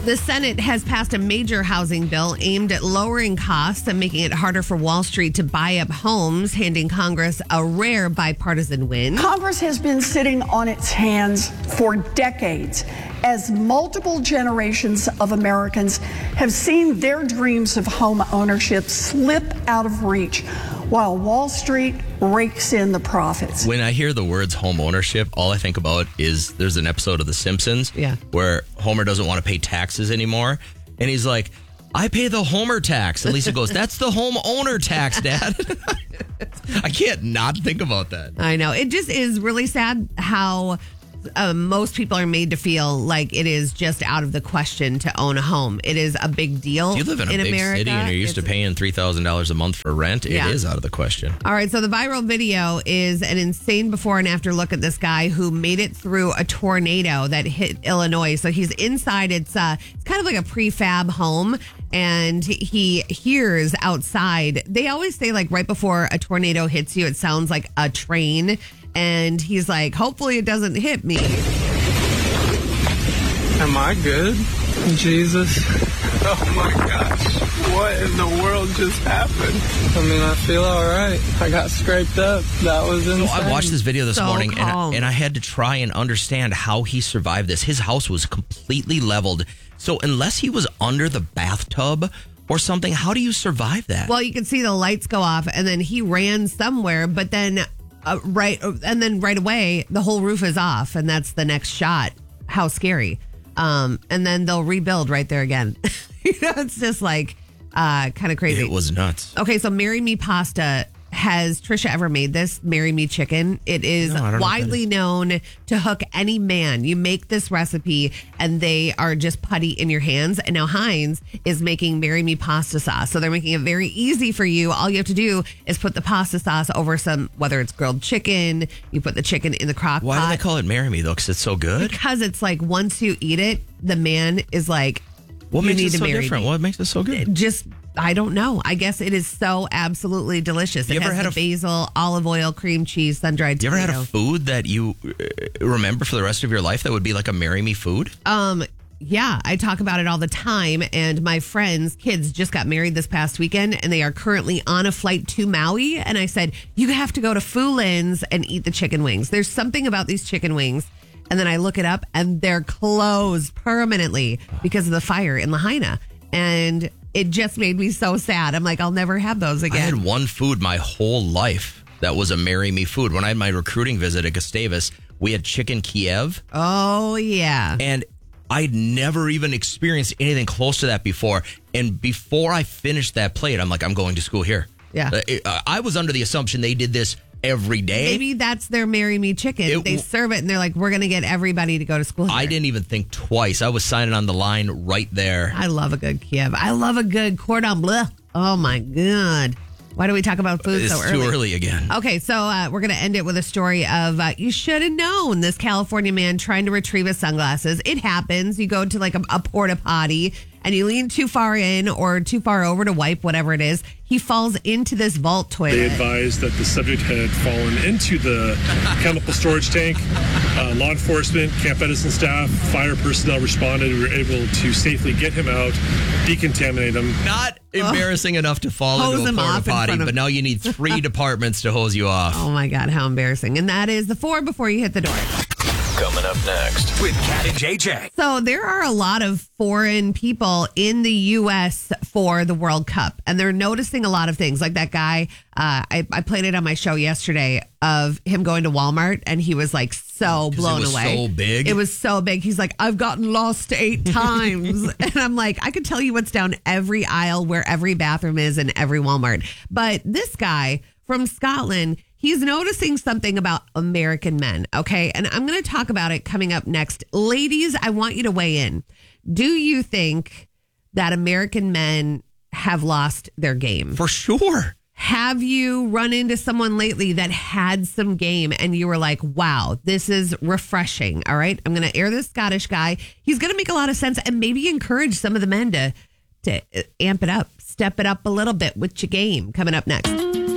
The Senate has passed a major housing bill aimed at lowering costs and making it harder for Wall Street to buy up homes, handing Congress a rare bipartisan win. Congress has been sitting on its hands for decades as multiple generations of Americans have seen their dreams of home ownership slip out of reach while Wall Street rakes in the profits. When I hear the words home ownership, all I think about is there's an episode of The Simpsons where Homer doesn't want to pay taxes anymore. And he's like, I pay the Homer tax. And Lisa goes, that's the home owner tax, Dad. I can't not think about that. I know. It just is really sad how most people are made to feel like it is just out of the question to own a home. It is a big deal. You live in a big America. city and you're used to paying $3,000 a month for rent. It is out of the question. All right. So the viral video is an insane before and after look at this guy who made it through a tornado that hit Illinois. So he's inside. It's kind of like a prefab home. And he hears outside. They always say, like, right before a tornado hits you, it sounds like a train. And he's like, hopefully it doesn't hit me. Am I good? Jesus. Oh my gosh. What in the world just happened? I mean, I feel all right. I got scraped up. That was insane. So I watched this video this morning calm. and I had to try and understand how he survived this. His house was completely leveled. So unless he was under the bathtub or something, how do you survive that? Well, you can see the lights go off and then he ran somewhere, but then right away, the whole roof is off. And that's the next shot. How scary. And then they'll rebuild right there again. It's just like kind of crazy. It was nuts. Okay, so Marry Me Pasta. Has Trisha ever made this? Marry Me Chicken. It is widely known to hook any man. You make this recipe and they are just putty in your hands. And now Heinz is making Marry Me Pasta sauce. So they're making it very easy for you. All you have to do is put the pasta sauce over some, whether it's grilled chicken, you put the chicken in the crock pot. Why do they call it Marry Me though? Because it's so good? Because it's like once you eat it, the man is like, what makes it so marry different? me. What makes it so good? Just, I don't know. I guess it is so absolutely delicious. It has the basil, olive oil, cream cheese, sun-dried tomato. You ever had a food that you remember for the rest of your life that would be like a Marry Me food? Yeah, I talk about it all the time. And my friends' kids just got married this past weekend and they are currently on a flight to Maui. And I said, you have to go to Fulin's and eat the chicken wings. There's something about these chicken wings. And then I look it up and they're closed permanently because of the fire in Lahaina. And it just made me so sad. I'm like, I'll never have those again. I had one food my whole life that was a Marry Me food. When I had my recruiting visit at Gustavus, we had chicken Kiev. Oh, yeah. And I'd never even experienced anything close to that before. And before I finished that plate, I'm like, I'm going to school here. Yeah. I was under the assumption they did this every day. Maybe that's their Marry Me chicken. They serve it and they're like, we're going to get everybody to go to school here. I didn't even think twice. I was signing on the line right there. I love a good Kiev. I love a good cordon bleu. Oh my God. Why do we talk about food so early? It's too early again. Okay, so we're going to end it with a story of you should have known this California man trying to retrieve his sunglasses. It happens. You go to like a porta potty and you lean too far in or too far over to wipe, whatever it is. He falls into this vault toilet. They advised that the subject had fallen into the chemical storage tank. Law enforcement, Camp Edison staff, fire personnel responded. We were able to safely get him out, decontaminate him. Not embarrassing enough to fall Hose into a him porta off in potty, front of- but now you need 3 departments to hose you off. Oh my God, how embarrassing. And that is the 4 before you hit the door. Coming up next with Kat and JJ. So there are a lot of foreign people in the U.S. for the World Cup, and they're noticing a lot of things. Like that guy, I played it on my show yesterday of him going to Walmart, and he was like so blown away. It was so big. It was so big. He's like, I've gotten lost 8 times. And I'm like, I could tell you what's down every aisle where every bathroom is in every Walmart. But this guy from Scotland, he's noticing something about American men, okay? And I'm going to talk about it coming up next. Ladies, I want you to weigh in. Do you think that American men have lost their game? For sure. Have you run into someone lately that had some game and you were like, wow, this is refreshing? All right, I'm going to air this Scottish guy. He's going to make a lot of sense and maybe encourage some of the men to amp it up, step it up a little bit with your game. Coming up next.